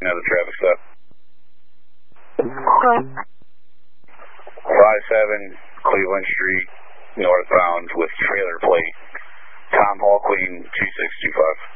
Another traffic stop. Okay. 57 Cleveland Street, northbound with trailer plate. Tom Hall, Queen 2625.